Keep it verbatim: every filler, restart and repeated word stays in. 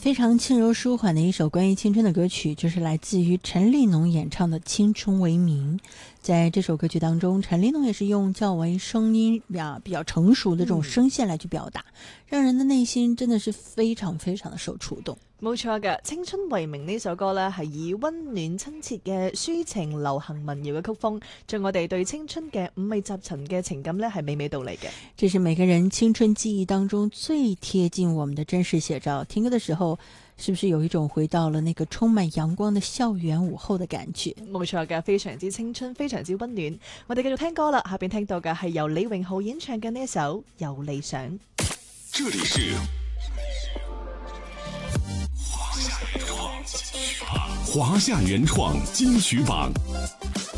非常轻柔舒缓的一首关于青春的歌曲，就是来自于陈立农演唱的《青春为名》。在这首歌曲当中，陳立農也是用較為聲音比較比較成熟的這種聲線來去表達、嗯、讓人的內心真的是非常非常的受觸動。 冇錯嘅，《青春為名》呢首歌呢，係以溫暖親切嘅抒情流行民謠嘅曲風，將我哋對青春嘅五味雜陳嘅情感呢係娓娓道嚟嘅。 這是每個人青春記憶當中最貼近我們的真實寫照。聽歌的時候，是不是有一種回到了那個充滿陽光的校園午後的感覺？ 冇錯嘅，非常之青春，非常之溫暖。我哋繼續聽歌啦，下邊聽到嘅係由李榮浩演唱嘅呢一首《有理想》。 這裡是華夏原創金曲榜。